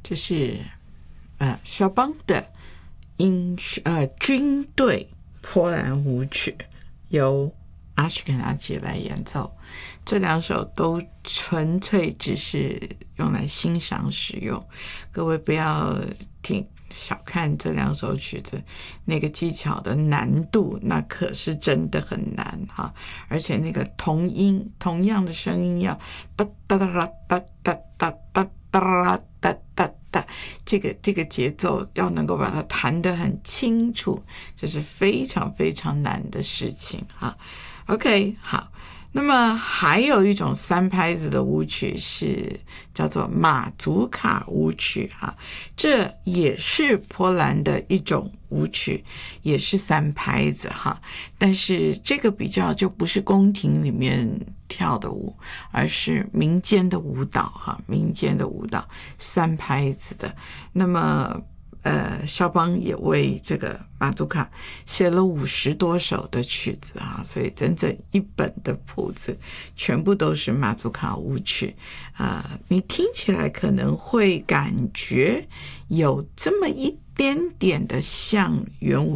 这是肖邦的军队波兰舞曲，由阿什肯纳吉来演奏。这两首都纯粹只是用来欣赏使用，各位不要小看这两首曲子那个技巧的难度，那可是真的很难哈！而且那个同样的声音要哒哒哒哒哒哒哒哒哒哒哒，这个节奏要能够把它弹得很清楚，这是非常非常难的事情哈。OK， 好。那么还有一种三拍子的舞曲是叫做马祖卡舞曲哈，这也是波兰的一种舞曲，也是三拍子哈，但是这个比较就不是宫廷里面跳的舞，而是民间的舞蹈哈，民间的舞蹈三拍子的。那么肖邦也为这个马祖卡写了50多首的曲子啊，所以整整一本的谱子全部都是马祖卡舞曲你听起来可能会感觉有这么一点点的像圆舞